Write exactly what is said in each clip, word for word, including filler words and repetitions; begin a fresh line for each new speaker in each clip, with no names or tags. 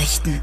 Nachrichten.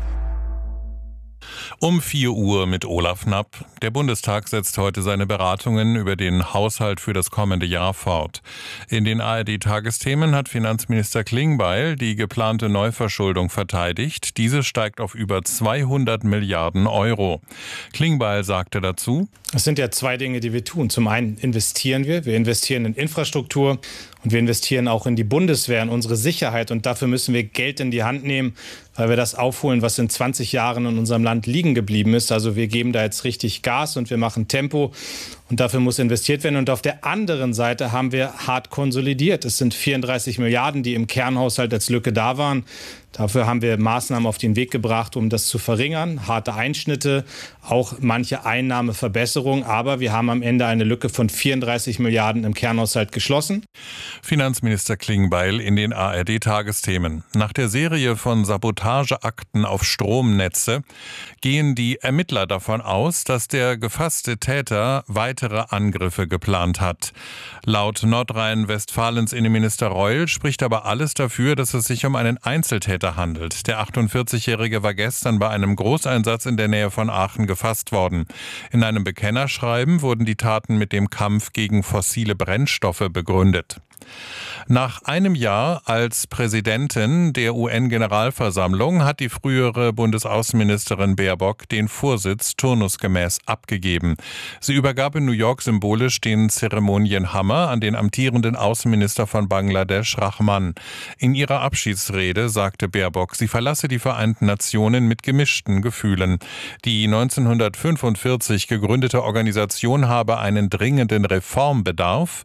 Um vier Uhr mit Olaf Knapp. Der Bundestag setzt heute seine Beratungen über den Haushalt für das kommende Jahr fort. In den A R D-Tagesthemen hat Finanzminister Klingbeil die geplante Neuverschuldung verteidigt. Diese steigt auf über zweihundert Milliarden Euro. Klingbeil sagte dazu:
Es sind ja zwei Dinge, die wir tun. Zum einen investieren wir. Wir investieren in Infrastruktur und wir investieren auch in die Bundeswehr, in unsere Sicherheit. Und dafür müssen wir Geld in die Hand nehmen, weil wir das aufholen, was in zwanzig Jahren in unserem Land liegen geblieben ist. Also wir geben da jetzt richtig Gas und wir machen Tempo. Und dafür muss investiert werden. Und auf der anderen Seite haben wir hart konsolidiert. Es sind vierunddreißig Milliarden, die im Kernhaushalt als Lücke da waren. Dafür haben wir Maßnahmen auf den Weg gebracht, um das zu verringern. Harte Einschnitte, auch manche Einnahmeverbesserungen. Aber wir haben am Ende eine Lücke von vierunddreißig Milliarden im Kernhaushalt geschlossen.
Finanzminister Klingbeil in den A R D-Tagesthemen. Nach der Serie von Sabotageakten auf Stromnetze gehen die Ermittler davon aus, dass der gefasste Täter weitere Angriffe geplant hat. Laut Nordrhein-Westfalens Innenminister Reul spricht aber alles dafür, dass es sich um einen Einzeltäter handelt. Der achtundvierzigjährige war gestern bei einem Großeinsatz in der Nähe von Aachen gefasst worden. In einem Bekennerschreiben wurden die Taten mit dem Kampf gegen fossile Brennstoffe begründet. Nach einem Jahr als Präsidentin der U N-Generalversammlung hat die frühere Bundesaußenministerin Baerbock den Vorsitz turnusgemäß abgegeben. Sie übergab in New York symbolisch den Zeremonienhammer an den amtierenden Außenminister von Bangladesch, Rahman. In ihrer Abschiedsrede sagte Baerbock, sie verlasse die Vereinten Nationen mit gemischten Gefühlen. Die neunzehnhundertfünfundvierzig gegründete Organisation habe einen dringenden Reformbedarf.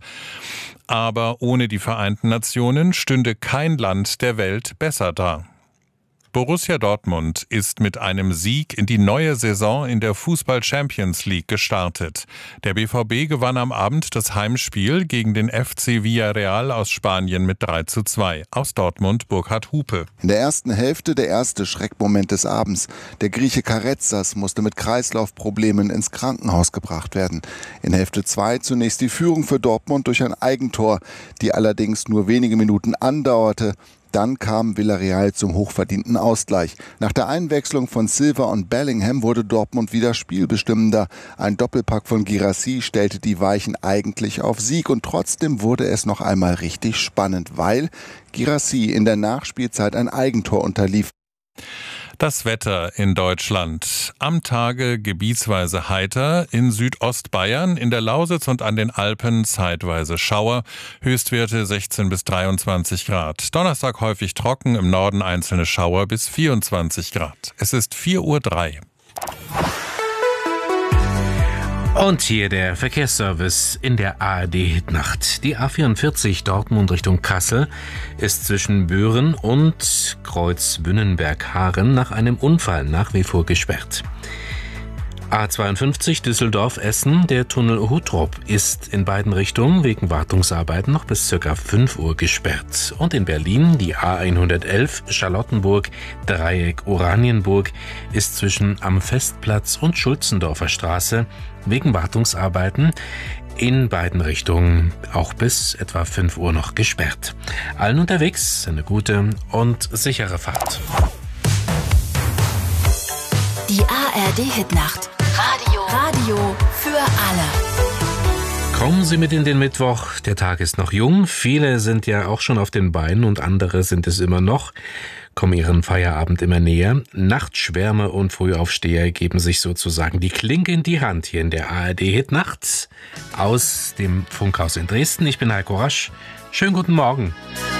Aber ohne die Vereinten Nationen stünde kein Land der Welt besser da. Borussia Dortmund ist mit einem Sieg in die neue Saison in der Fußball-Champions League gestartet. Der B V B gewann am Abend das Heimspiel gegen den F C Villarreal aus Spanien mit drei zu zwei. Aus Dortmund Burkhard Hupe.
In der ersten Hälfte der erste Schreckmoment des Abends. Der Grieche Karetzas musste mit Kreislaufproblemen ins Krankenhaus gebracht werden. In Hälfte zwei zunächst die Führung für Dortmund durch ein Eigentor, die allerdings nur wenige Minuten andauerte. Dann kam Villarreal zum hochverdienten Ausgleich. Nach der Einwechslung von Silva und Bellingham wurde Dortmund wieder spielbestimmender. Ein Doppelpack von Guirassy stellte die Weichen eigentlich auf Sieg. Und trotzdem wurde es noch einmal richtig spannend, weil Guirassy in der Nachspielzeit ein Eigentor unterlief.
Das Wetter in Deutschland. Am Tage gebietsweise heiter, in Südostbayern, in der Lausitz und an den Alpen zeitweise Schauer, Höchstwerte sechzehn bis dreiundzwanzig Grad. Donnerstag häufig trocken, im Norden einzelne Schauer bis vierundzwanzig Grad. Es ist vier Uhr drei.
Und hier der Verkehrsservice in der A R D-Hitnacht. Die A vierundvierzig Dortmund Richtung Kassel ist zwischen Büren und Kreuz Wünnenberg-Haaren nach einem Unfall nach wie vor gesperrt. A zweiundfünfzig Düsseldorf-Essen, der Tunnel Huttrop ist in beiden Richtungen wegen Wartungsarbeiten noch bis ca. fünf Uhr gesperrt. Und in Berlin die A hundertelf Charlottenburg, Dreieck Oranienburg ist zwischen am Festplatz und Schulzendorfer Straße wegen Wartungsarbeiten in beiden Richtungen auch bis etwa fünf Uhr noch gesperrt. Allen unterwegs eine gute und sichere Fahrt.
Die A R D-Hitnacht. Radio. Radio für alle.
Kommen Sie mit in den Mittwoch. Der Tag ist noch jung. Viele sind ja auch schon auf den Beinen und andere sind es immer noch. Kommen ihren Feierabend immer näher. Nachtschwärmer und Frühaufsteher geben sich sozusagen die Klinke in die Hand hier in der A R D-Hitnacht aus dem Funkhaus in Dresden. Ich bin Heiko Rasch. Schönen guten Morgen.